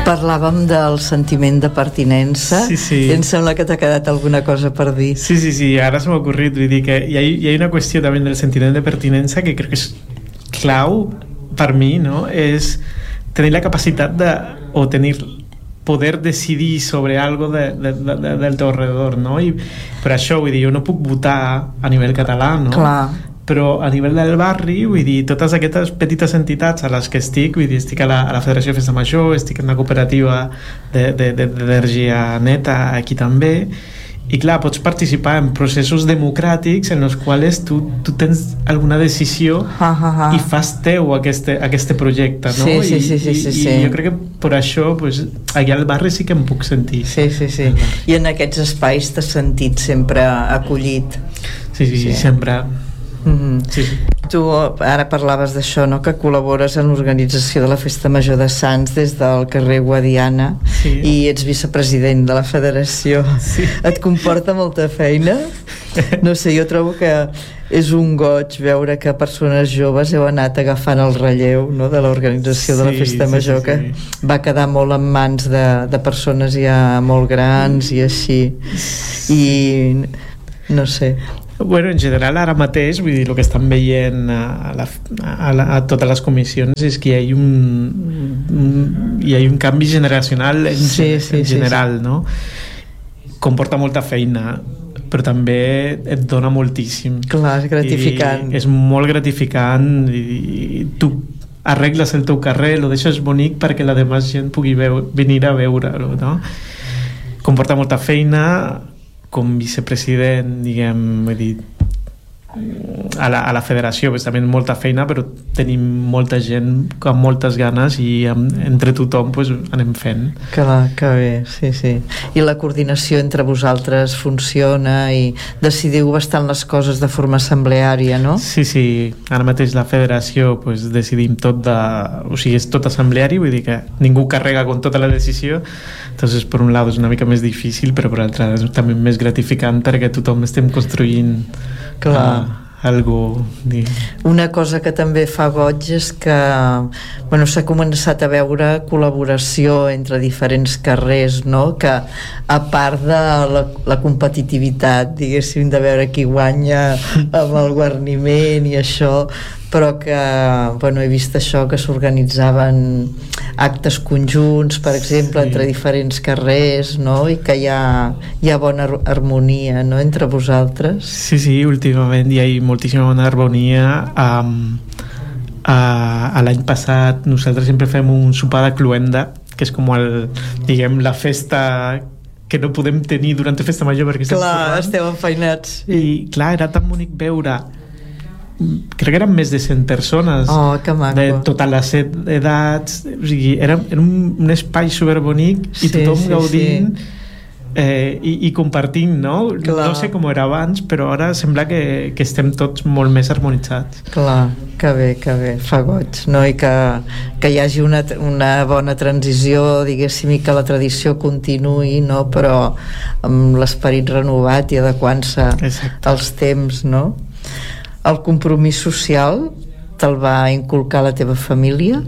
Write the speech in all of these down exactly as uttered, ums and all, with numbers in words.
Parlàvem del sentiment de pertinença. Sí, sí. I em sembla que t'ha quedat alguna cosa per dir. Sí, sí, sí, ara se m'ha ocorrit. Vull dir que hi ha, hi ha una qüestió també del sentiment de pertinença que crec que és clau per mi, no? És tenir la capacitat de, o tenir poder decidir sobre algo de, de, de, del teu alrededor, no? I per això, vull dir, jo no puc votar a nivell català, no? Clar. Però a nivell del barri, vull dir, totes aquestes petites entitats a les que estic, vull dir, estic a la, a la Federació de Festa Major, estic en una cooperativa d'energia neta aquí també, i clar, pots participar en processos democràtics en els quals tu, tu tens alguna decisió ha, ha, ha. i fas teu aquest, aquest projecte, no? Sí, sí, sí, I, sí, sí, i, sí. i jo crec que per això pues, allà al barri sí que em puc sentir. Sí, sí, sí. I en aquests espais t'has sentit sempre acollit. Sí, sí, sí. Sempre. Mm-hmm. Sí, sí. Tu ara parlaves d'això, no? Que col·labores en l'organització de la Festa Major de Sants des del carrer Guadiana, sí. I ets vicepresident de la federació, sí. Et comporta molta feina? No sé, jo trobo que és un goig veure que persones joves heu anat agafant el relleu, no? De l'organització sí, de la Festa Major, sí, sí, sí. Que va quedar molt en mans de, de persones ja molt grans i així, i no sé. Bueno, en general ara mateix, vull dir, el que estan veient a, la, a, la, a totes les comissions és que hi ha un, un, hi ha un canvi generacional en, sí, sí, en general, sí, sí. No? Comporta molta feina, però també et dona moltíssim. Clar, és gratificant. I és molt gratificant i, i tu arregles el teu carrer, lo deixes bonic perquè la demà gent pugui veu, venir a veure-lo, no? Comporta molta feina. Com vicepresident, diguem, vull dir, a la, a la federació pues, també molta feina, però tenim molta gent amb moltes ganes i amb, entre tothom pues, anem fent. Clar, que bé, sí, sí. I la coordinació entre vosaltres funciona i decidiu bastant les coses de forma assembleària, no? Sí, sí. Ara mateix la federació pues, decidim tot de... O sigui, és tot assembleari, vull dir que ningú carrega con tota la decisió. Entonces, per un lado és una mica més difícil, però per l'altre és també més gratificant perquè tothom estem construint clar. Uh, algo. Una cosa que també fa goig és que bueno, s'ha començat a veure col·laboració entre diferents carrers, no? Que a part de la, la competitivitat, diguéssim, de veure qui guanya amb el guarniment i això, però que bueno, he vist això, que s'organitzaven actes conjunts, per exemple, sí. Entre diferents carrers, no? I que hi ha, hi ha bona harmonia, no? Entre vosaltres. Sí, sí, últimament hi ha moltíssima bona harmonia. Um, uh, l'any passat nosaltres sempre fem un sopar de cluenda, que és com el, diguem, la festa que no podem tenir durant la festa major perquè clar, esteu enfeinats. I clar, era tan bonic veure, crec que eren més de cent persones, oh, que maco. De totes les edats, o sigui, era, era un, un espai superbonic i sí, tothom sí, gaudint sí. Eh, i, i compartint, no? Clar. No sé com era abans, però ara sembla que, que estem tots molt més harmonitzats. Clar, que bé, que bé, fa goig, no? I que, que hi hagi una, una bona transició, diguéssim, i que la tradició continuï, no? Però amb l'esperit renovat i adequant-se als temps, no? El compromís social te'l va inculcar la teva família?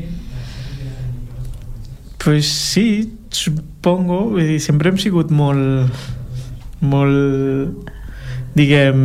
Pues sí, supongo, vull dir, sempre hem sigut molt molt diguem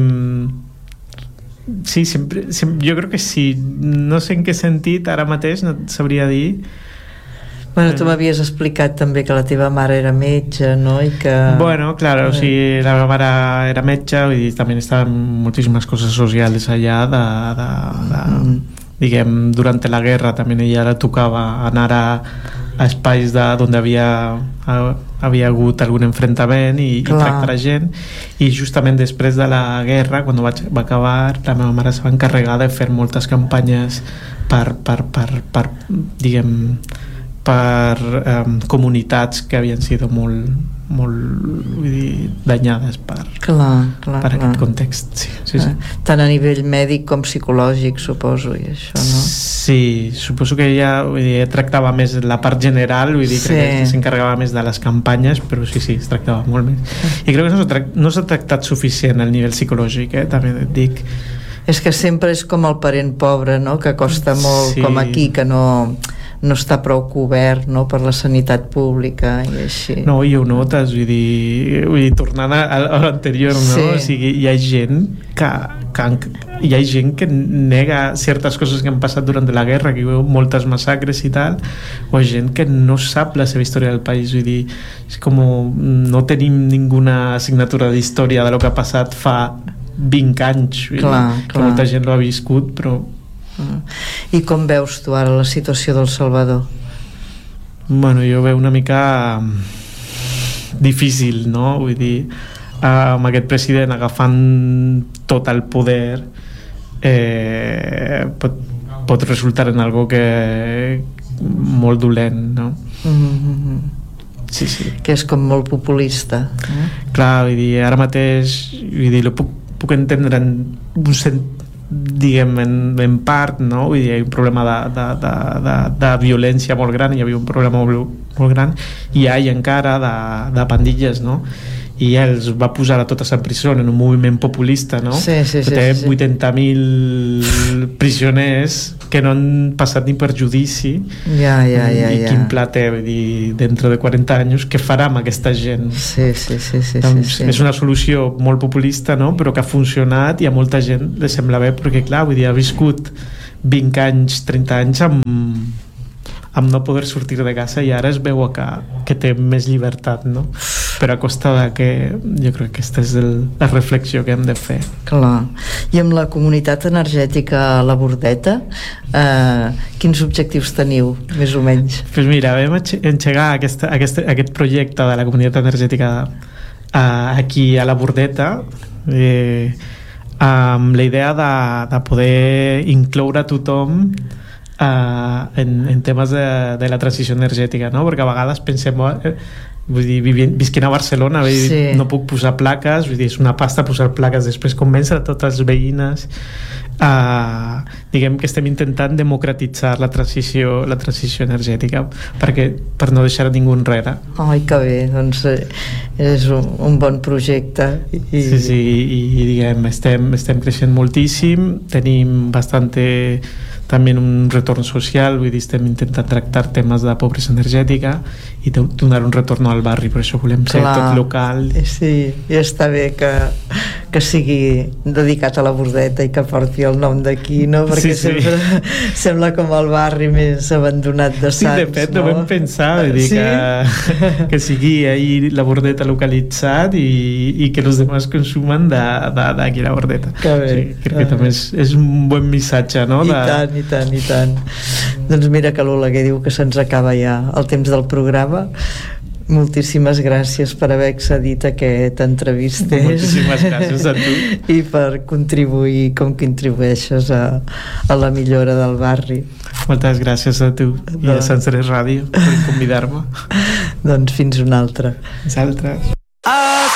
sí, sempre, sempre jo crec que sí, no sé en què sentit ara mateix, no et sabria dir. Bueno, tu m'havies explicat també que la teva mare era metge, no? I que... Bueno, claro, o sigui, la meva mare era metge i també estaven moltíssimes coses socials allà de, de, de, mm. diguem, durant la guerra també ella la tocava anar a, a espais de, on havia, a, havia hagut algun enfrontament i, i tractar a gent, i justament després de la guerra, quan va, va acabar, la meva mare se va encarregar de fer moltes campanyes per, per, per, per diguem, per um, comunitats que havien sido molt, molt vull dir, danyades per, clar, clar, per clar. aquest context. Sí, sí, sí. Tant a nivell mèdic com psicològic, suposo, i això, no? Sí, suposo que ella vull dir, tractava més la part general, vull dir, sí. Crec que s'encarregava més de les campanyes, però sí, sí, es tractava molt més. I crec que no s'ha, tra- no s'ha tractat suficient al nivell psicològic, eh? També et dic. És que sempre és com el parent pobre, no? Que costa molt, sí. Com aquí, que no... no està prou cobert, no?, per la sanitat pública i així. No, i ho notes, vull dir, vull dir tornant a, a l'anterior, no? Sí. O sigui, hi ha gent que, que hi ha gent que nega certes coses que han passat durant la guerra, que hi veu moltes massacres i tal, o gent que no sap la seva història del país, vull dir, és com no tenim ninguna assignatura d'història de lo que ha passat fa vint anys, vull clar, dir, clar. que molta gent l'ha viscut, però... I com veus tu ara la situació del Salvador? Bueno, jo veu una mica difícil, no? Vull dir, amb aquest president agafant tot el poder, eh, pot, pot resultar en algo que molt dolent, no? Mm-hmm. Sí, sí. Que és com molt populista, eh? Clar, vull dir, ara mateix, vull dir, lo puc, puc entendre en un sentit, diguem, en, en part, no? Vull dir, hi ha un problema de, de, de, de, de violència molt gran, hi havia un problema molt, molt gran, i hi ha encara de, de pandilles, no? I els va posar a totes en presó en un moviment populista, no? Sí, sí, sí, té sí. vuitanta mil prisioners que no han passat ni per judici, ja, ja, ja, i ja. quin pla té, vull dir, dentro de quaranta anys, què farà amb aquesta gent? Sí, sí, sí, sí, doncs sí, sí. és una solució molt populista, no? Però que ha funcionat i a molta gent li sembla bé, perquè clar, vull dir, ha viscut vint anys, trenta anys amb amb no poder sortir de casa, i ara es veu que, que té més llibertat, no? Però a costa de que jo crec que aquesta és el, la reflexió que hem de fer. Clar. I amb la comunitat energètica a la Bordeta, eh, quins objectius teniu, més o menys? Pues mira, vam engegar aquesta, aquest, aquest projecte de la comunitat energètica eh, aquí a la Bordeta, eh, amb la idea de, de poder incloure tothom Uh, en, en temes de, de la transició energètica, no? Perquè a vegades pensem, eh, vull dir, vivint, visquent a Barcelona, vull dir, sí. no puc posar plaques, vull dir, és una pasta posar plaques, després convèncer a totes les veïnes, uh, diguem que estem intentant democratitzar la transició, la transició energètica, perquè, per no deixar ningú enrere. Ai, que bé, doncs eh, és un, un bon projecte. I... Sí, sí, i, i diguem, estem, estem creixent moltíssim, tenim bastante també un retorn social, vull dir, estem intentant tractar temes de pobresa energètica i donar un retorn al barri, per això volem ser Clar. tot local. Sí, i està bé que, que sigui dedicat a la Bordeta i que porti el nom d'aquí, no? Perquè sí, sí. sempre sembla com el barri més abandonat de Sants. Sí, de fet, no? Ho vam pensar, vull dir, sí? que, que sigui ahí la Bordeta localitzat i, i que els demás consumen d'aquí la Bordeta. Que bé. Sí, crec que també és, és un bon missatge, no? I De... tant, i tant, i tant. Doncs mira que l'Oleguer diu que se'ns acaba ja el temps del programa. Moltíssimes gràcies per haver accedit a aquest entrevistes. Moltíssimes gràcies a tu. I per contribuir com contribueixes a, a la millora del barri. Moltes gràcies a tu doncs... i a Senserès Ràdio per convidar-me. Doncs fins una altra. Fins altres. I